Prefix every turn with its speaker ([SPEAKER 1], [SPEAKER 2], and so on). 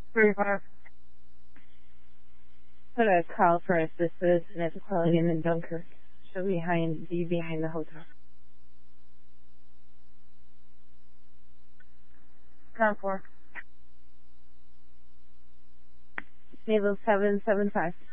[SPEAKER 1] 35.
[SPEAKER 2] Put a call for assistance and it's calling in Dunkirk. She'll be behind the hotel.
[SPEAKER 1] Count 4.
[SPEAKER 2] Naval 775.